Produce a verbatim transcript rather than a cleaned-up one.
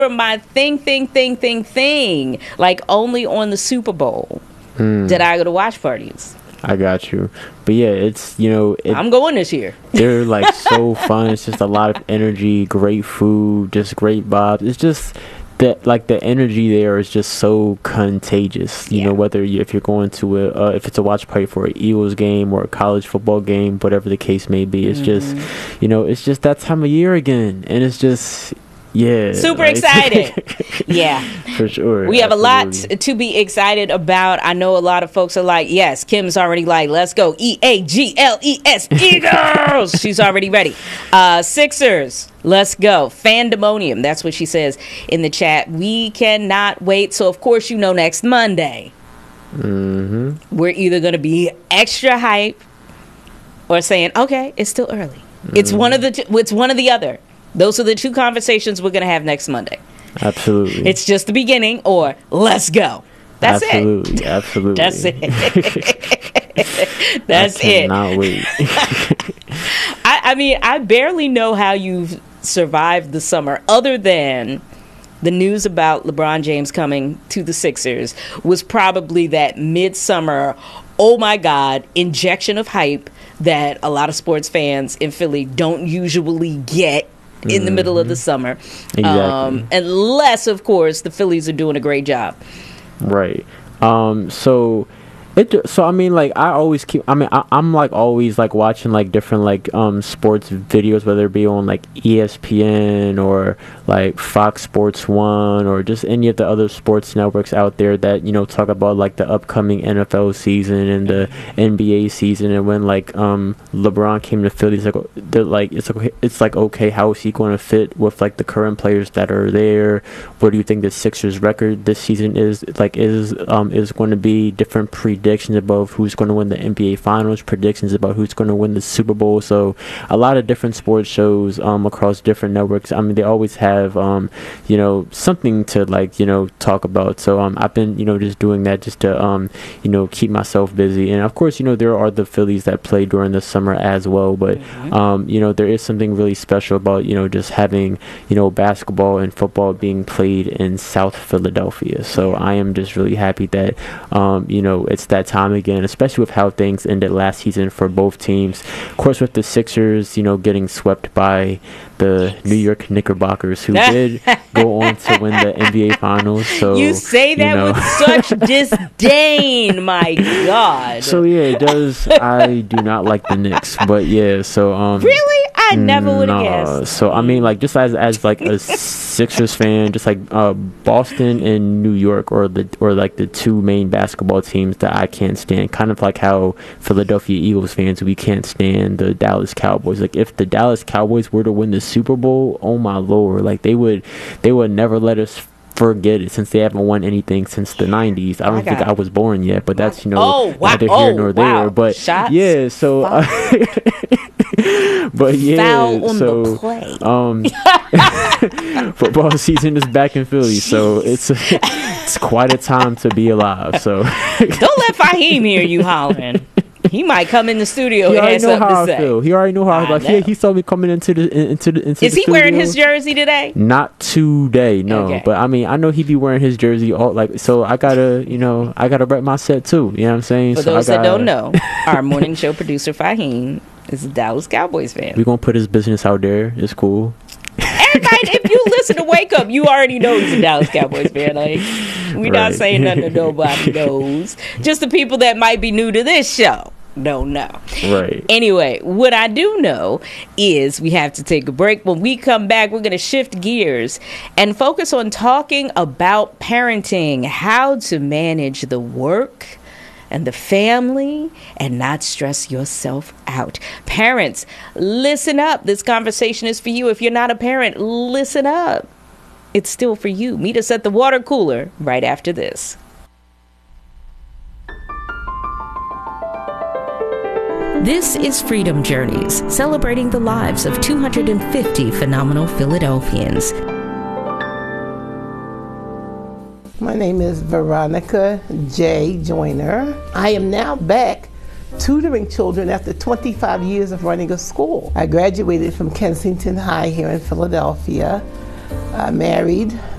my thing, thing, thing, thing, thing. Like, only on the Super Bowl mm. did I go to watch parties. I got you. But yeah, it's, you know... It, I'm going this year. They're, like, so fun. It's just a lot of energy, great food, just great vibes. It's just... That, like, the energy there is just so contagious, you yeah. know, whether you, if you're going to a, uh, if it's a watch party for an Eagles game or a college football game, whatever the case may be, it's mm-hmm. just, you know, it's just that time of year again, and it's just, yeah. Super like, excited. Yeah. For sure. We have absolutely. a lot to be excited about. I know a lot of folks are like, yes, Kim's already like, let's go, E A G L E S, Eagles. She's already ready. Uh, Sixers. Let's go. Fandemonium. That's what she says in the chat. We cannot wait. So, of course, you know, next Monday, mm-hmm. we're either going to be extra hype or saying, okay, it's still early. Mm-hmm. It's one of the t- it's one or the other. Those are the two conversations we're going to have next Monday. Absolutely. It's just the beginning or let's go. That's absolutely, it. Absolutely. Absolutely. That's it. That's I cannot it. wait. I, I mean, I barely know how you've survived the summer other than the news about LeBron James coming to the Sixers was probably that midsummer, oh my God, injection of hype that a lot of sports fans in Philly don't usually get in mm-hmm. the middle of the summer. Exactly. Um, unless, of course, the Phillies are doing a great job. Right. Um, so... It, so I mean, like, I always keep I mean I, I'm like always like watching like different like um sports videos, whether it be on like E S P N or like Fox Sports One or just any of the other sports networks out there that, you know, talk about like the upcoming N F L season and the N B A season. And when like um LeBron came to Philly, it's like they're like it's okay, it's like okay, how is he going to fit with like the current players that are there? What do you think the Sixers record this season is like is um is going to be? Different pre predictions about who's going to win the N B A Finals, predictions about who's going to win the Super Bowl. So a lot of different sports shows um, across different networks. I mean, they always have, um, you know, something to like, you know, talk about. So um, I've been, you know, just doing that just to, um, you know, keep myself busy. And of course, you know, there are the Phillies that play during the summer as well. But, mm-hmm. um, you know, there is something really special about, you know, just having, you know, basketball and football being played in South Philadelphia. So I am just really happy that, um, you know, it's that time again, especially with how things ended last season for both teams. Of course, with the Sixers, you know, getting swept by the New York Knickerbockers, who did go on to win the N B A Finals. So you say that, you know, with such disdain, my God. So yeah, it does. I do not like the Knicks, but yeah. So um, really, I never would have no. guessed. So I mean, like just as as like a Sixers fan, just like uh, Boston and New York, or the or like the two main basketball teams that I can't stand. Kind of like how Philadelphia Eagles fans, we can't stand the Dallas Cowboys. Like if the Dallas Cowboys were to win the Super Bowl, oh my Lord, like they would they would never let us forget it, since they haven't won anything since the nineties. I don't think I was born yet, but that's, you know, oh, wow. neither here oh, nor wow. there. But Shots yeah, so uh, but yeah, Foul on so the play. um football season is back in Philly. Jeez. So it's a, it's quite a time to be alive. So don't let Fahim hear you hollering. He might come in the studio he and have something how to I say. Feel. He already know how I feel. Like, he, he saw me coming into the into the into Is the he studio. Wearing his jersey today? Not today, no. Okay. But I mean, I know he be wearing his jersey all like. So I gotta, you know, I gotta rep my set too. You know what I'm saying? For so those I gotta, that don't know, our morning show producer Fahim is a Dallas Cowboys fan. We gonna put his business out there. It's cool. Everybody, if you listen to Wake Up, you already know he's a Dallas Cowboys fan. Like, we right. not saying nothing that nobody knows. Just the people that might be new to this show don't know. Right. Anyway, what I do know is we have to take a break. When we come back, we're going to shift gears and focus on talking about parenting, how to manage the work and the family and not stress yourself out. Parents, listen up. This conversation is for you. If you're not a parent, listen up. It's still for you. Meet us at the water cooler right after this. This is Freedom Journeys, celebrating the lives of two hundred fifty phenomenal Philadelphians. My name is Veronica J. Joyner. I am now back tutoring children after twenty-five years of running a school. I graduated from Kensington High here in Philadelphia. I married